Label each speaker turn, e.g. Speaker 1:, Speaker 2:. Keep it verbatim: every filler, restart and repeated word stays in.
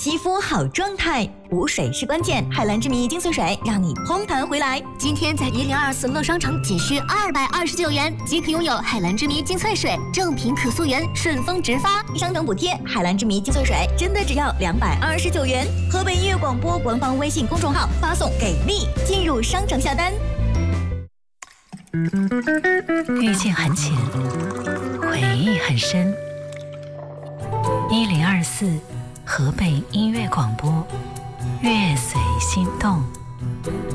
Speaker 1: 肌肤好状态，补水是关键。海蓝之谜精粹水让你嘭弹回来。
Speaker 2: 今天在一零二四乐商城仅需二百二十九元即可拥有海蓝之谜精粹水，正品可溯源，顺丰直发，
Speaker 1: 商城补贴。海蓝之谜精粹水真的只要两百二十九元。河北音乐广播官方微信公众号发送给力，进入商城下单。
Speaker 3: 遇见很浅，回忆很深。一零二四河北音乐广播，乐随心动。